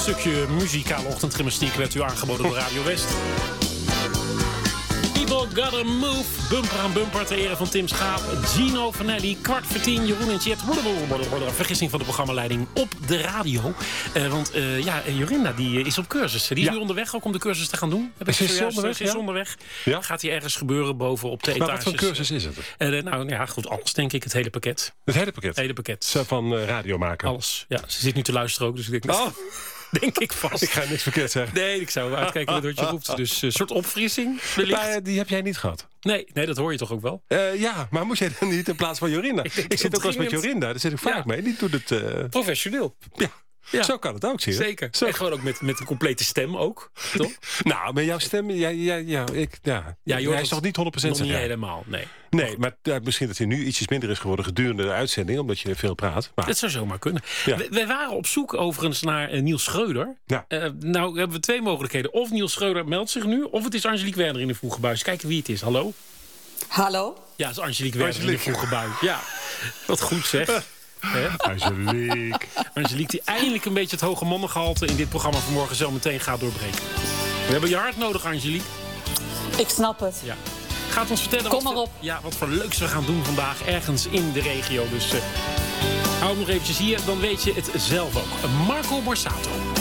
stukje muzikale ochtendgymnastiek werd u aangeboden door Radio West. People Gotta Move, bumper aan bumper ter ere van Tim Schaap, Gino Vanelli, 9:15, Jeroen en Chet. Vergissing van de programmaleiding op de radio. Want Jorinda die is op cursus. Die is nu onderweg ook om de cursus te gaan doen. Is onderweg. Ja? Gaat hier ergens gebeuren boven op de etages. Maar wat voor cursus is het? Goed, alles denk ik. Het hele pakket. Het hele pakket? Het hele pakket. Zo van radio maken? Alles. Ja, ze zit nu te luisteren ook, dus ik denk... Denk ik vast. Ik ga niks verkeerd zeggen. Nee, ik zou uitkijken wat je roept. Dus een soort opfrissing. Die heb jij niet gehad? Nee, dat hoor je toch ook wel? Ja, maar moest jij dan niet in plaats van Jorinda? Ik zit ook wel eens met Jorinda, daar zit ik vaak mee. Die doet het... Professioneel. Ja, zo kan het ook, zie je. Zeker. En gewoon ook met een complete stem ook, toch? Nou, met jouw stem, hij is toch niet 100% nog niet helemaal, nee. Nee, maar misschien dat hij nu ietsjes minder is geworden gedurende de uitzending, omdat je veel praat. Maar... Dat zou zomaar kunnen. Ja. Wij waren op zoek overigens naar Niels Schreuder. Ja. Nou hebben we twee mogelijkheden. Of Niels Schreuder meldt zich nu, of het is Angelique Werner in de vroege buis. Kijken wie het is. Hallo? Hallo? Ja, het is Angelique Werner in de vroege buis. Ja, wat goed zeg. Angelique die eindelijk een beetje het hoge mannengehalte in dit programma vanmorgen zo meteen gaat doorbreken. We hebben je hard nodig, Angelique. Ik snap het. Ja. Gaat ons vertellen wat voor leuks we gaan doen vandaag ergens in de regio. Dus hou hem nog eventjes hier, dan weet je het zelf ook. Marco Borsato.